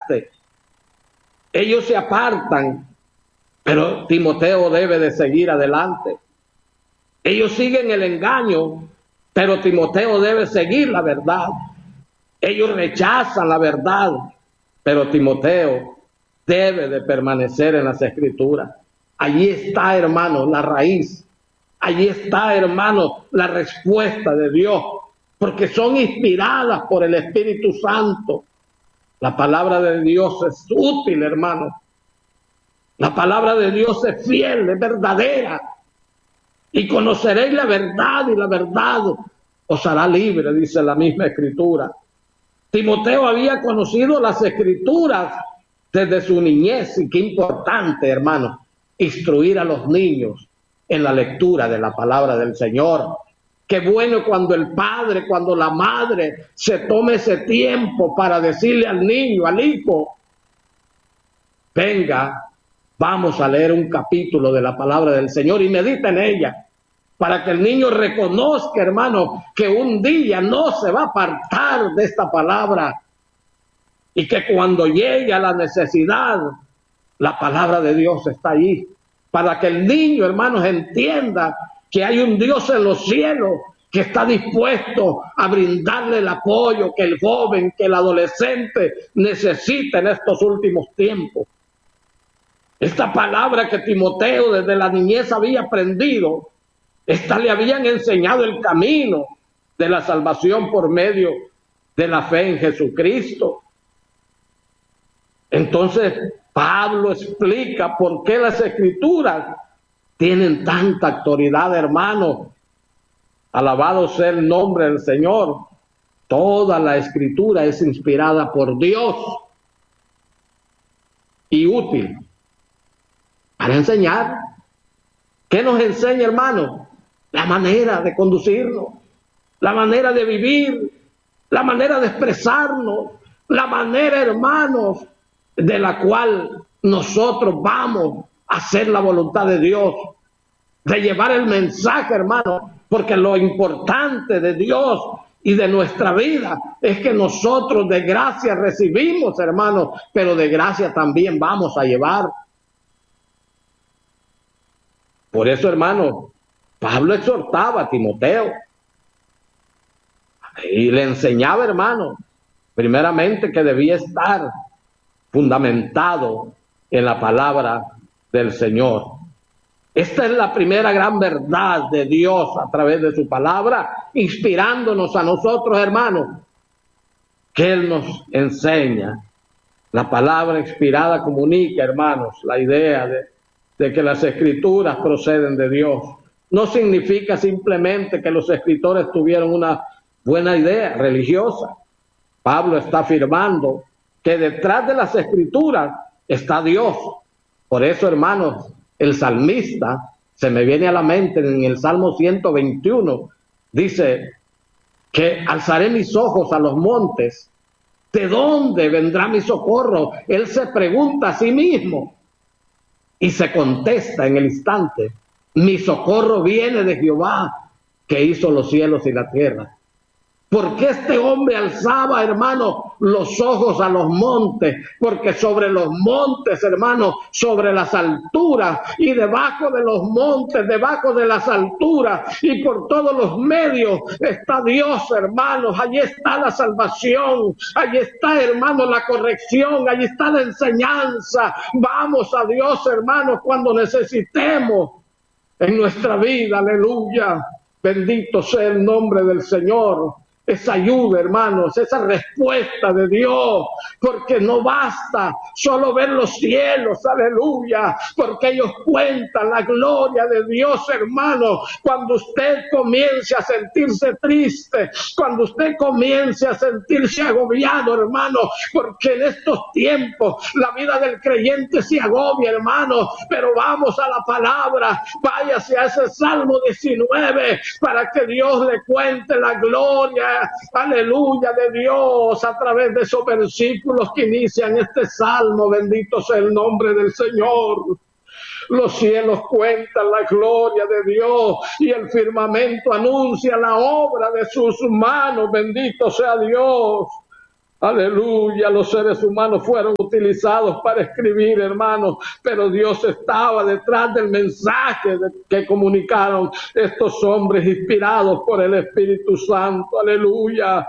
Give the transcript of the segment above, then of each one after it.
desgaste. Ellos se apartan, pero Timoteo debe de seguir adelante. Ellos siguen el engaño, pero Timoteo debe seguir la verdad. Ellos rechazan la verdad, pero Timoteo debe de permanecer en las Escrituras. Allí está, hermanos, la raíz. Allí está, hermanos, la respuesta de Dios, porque son inspiradas por el Espíritu Santo. La palabra de Dios es útil, hermanos. La palabra de Dios es fiel, es verdadera. Y conoceréis la verdad, y la verdad os hará libre, dice la misma Escritura. Timoteo había conocido las Escrituras desde su niñez, y qué importante, hermano, instruir a los niños en la lectura de la palabra del Señor. Qué bueno cuando el padre, cuando la madre se tome ese tiempo para decirle al niño, al hijo, venga, vamos a leer un capítulo de la palabra del Señor y medita en ella, para que el niño reconozca, hermano, que un día no se va a apartar de esta palabra, y que cuando llegue a la necesidad, la palabra de Dios está ahí, para que el niño, hermanos, entienda que hay un Dios en los cielos que está dispuesto a brindarle el apoyo que el joven, que el adolescente necesita en estos últimos tiempos. Esta palabra que Timoteo desde la niñez había aprendido, esta le habían enseñado el camino de la salvación por medio de la fe en Jesucristo. Entonces Pablo explica por qué las Escrituras tienen tanta autoridad, hermano. Alabado sea el nombre del Señor. Toda la Escritura es inspirada por Dios y útil para enseñar. ¿Qué nos enseña, hermano? La manera de conducirnos, la manera de vivir, la manera de expresarnos, la manera, hermanos, de la cual nosotros vamos a hacer la voluntad de Dios, de llevar el mensaje, hermano, porque lo importante de Dios y de nuestra vida es que nosotros de gracia recibimos, hermano, pero de gracia también vamos a llevar. Por eso, hermano, Pablo exhortaba a Timoteo y le enseñaba, hermano, primeramente que debía estar fundamentado en la palabra del Señor. Esta es la primera gran verdad de Dios a través de su palabra, inspirándonos a nosotros, hermanos, que Él nos enseña. La palabra inspirada comunica, hermanos, la idea de que las Escrituras proceden de Dios. No significa simplemente que los escritores tuvieron una buena idea religiosa. Pablo está afirmando que detrás de las Escrituras está Dios. Por eso, hermanos, el salmista, se me viene a la mente en el Salmo 121, dice que alzaré mis ojos a los montes. ¿De dónde vendrá mi socorro? Él se pregunta a sí mismo y se contesta en el instante: mi socorro viene de Jehová, que hizo los cielos y la tierra. ¿Por qué este hombre alzaba, hermano, los ojos a los montes? Porque sobre los montes, hermano, sobre las alturas y debajo de los montes, debajo de las alturas y por todos los medios está Dios, hermanos. Allí está la salvación, allí está, hermano, la corrección, allí está la enseñanza. Vamos a Dios, hermanos, cuando necesitemos en nuestra vida, aleluya. Bendito sea el nombre del Señor. Esa ayuda, hermanos, esa respuesta de Dios, porque no basta solo ver los cielos, aleluya, porque ellos cuentan la gloria de Dios, hermano. Cuando usted comience a sentirse triste, cuando usted comience a sentirse agobiado, hermano, porque en estos tiempos la vida del creyente se agobia, hermano, pero vamos a la palabra, váyase a ese Salmo 19 para que Dios le cuente la gloria, aleluya, de Dios a través de esos versículos que inician este salmo. Bendito sea el nombre del Señor. Los cielos cuentan la gloria de Dios y el firmamento anuncia la obra de sus manos. Bendito sea Dios. Aleluya, los seres humanos fueron utilizados para escribir, hermanos, pero Dios estaba detrás del mensaje que comunicaron estos hombres inspirados por el Espíritu Santo. Aleluya.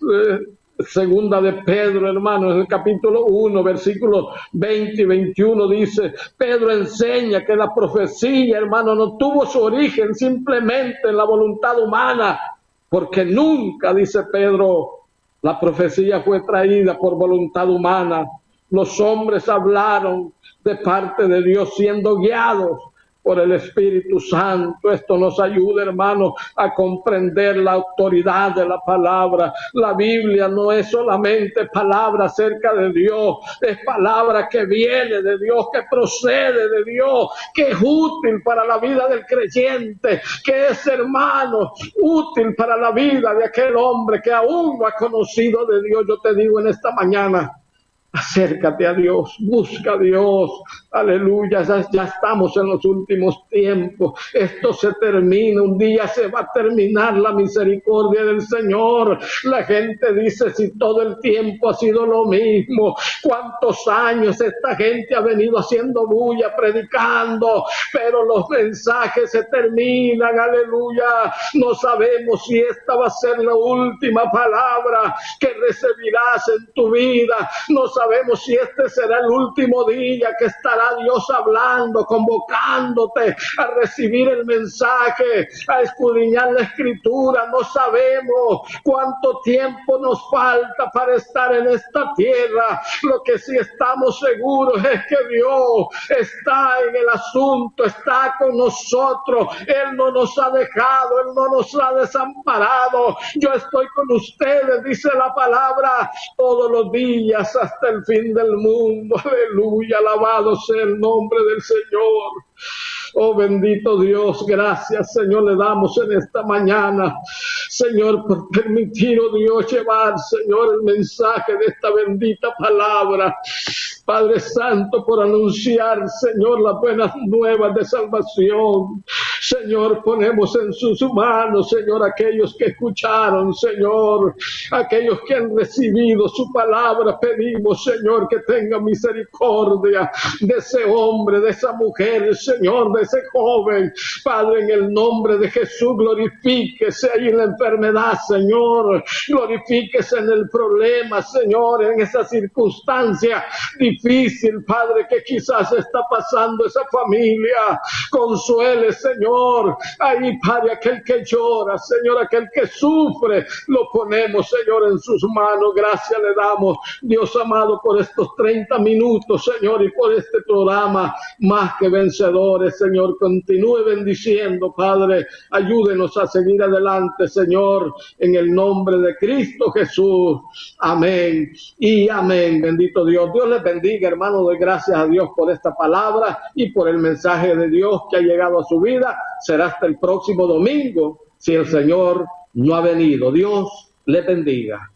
Segunda de Pedro, hermano, en el capítulo 1, versículos 20 y 21 dice, Pedro enseña que la profecía, hermano, no tuvo su origen simplemente en la voluntad humana, porque nunca, dice Pedro, la profecía fue traída por voluntad humana. Los hombres hablaron de parte de Dios siendo guiados por el Espíritu Santo. Esto nos ayuda, hermanos, a comprender la autoridad de la palabra. La Biblia no es solamente palabra acerca de Dios, es palabra que viene de Dios, que procede de Dios, que es útil para la vida del creyente, que es, hermano, útil para la vida de aquel hombre que aún no ha conocido de Dios. Yo te digo en esta mañana, acércate a Dios, busca a Dios, aleluya, ya estamos en los últimos tiempos, esto se termina, un día se va a terminar la misericordia del Señor. La gente dice, si todo el tiempo ha sido lo mismo, cuántos años esta gente ha venido haciendo bulla, predicando, pero los mensajes se terminan, aleluya, no sabemos si esta va a ser la última palabra que recibirás en tu vida, no sabemos si este será el último día que estará Dios hablando, convocándote a recibir el mensaje, a escudriñar la Escritura. No sabemos cuánto tiempo nos falta para estar en esta tierra. Lo que sí estamos seguros es que Dios está en el asunto, está con nosotros. Él no nos ha dejado, Él no nos ha desamparado. Yo estoy con ustedes, dice la palabra, todos los días hasta el fin del mundo. Aleluya, alabado sea el nombre del Señor. Oh, bendito Dios, gracias, Señor, le damos en esta mañana, Señor, por permitir, oh Dios, llevar, Señor, el mensaje de esta bendita palabra. Padre Santo, por anunciar, Señor, las buenas nuevas de salvación. Señor, ponemos en sus manos, Señor, aquellos que escucharon, Señor, aquellos que han recibido su palabra. Pedimos, Señor, que tenga misericordia de ese hombre, de esa mujer, Señor, de ese joven. Padre, en el nombre de Jesús, glorifíquese ahí en la enfermedad, Señor. Glorifíquese en el problema, Señor, en esa circunstancia difícil, Padre, que quizás está pasando esa familia. Consuele, Señor. Ahí, Padre, aquel que llora, Señor, aquel que sufre, lo ponemos, Señor, en sus manos. Gracias le damos, Dios amado, por estos 30 minutos, Señor, y por este programa Más que Vencedores, Señor. Continúe bendiciendo, Padre. Ayúdenos a seguir adelante, Señor, en el nombre de Cristo Jesús. Amén y amén. Bendito Dios. Dios les bendiga, hermano. Doy gracias a Dios por esta palabra y por el mensaje de Dios que ha llegado a su vida. Será hasta el próximo domingo, si el Señor no ha venido. Dios les bendiga.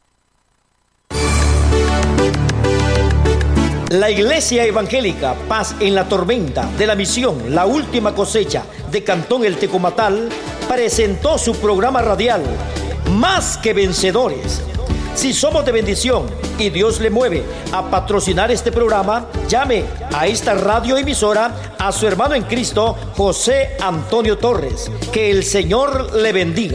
La Iglesia Evangélica Paz en la Tormenta de la Misión La Última Cosecha de Cantón El Tecomatal presentó su programa radial Más que Vencedores. Si somos de bendición y Dios le mueve a patrocinar este programa, llame a esta radioemisora a su hermano en Cristo, José Antonio Torres. Que el Señor le bendiga.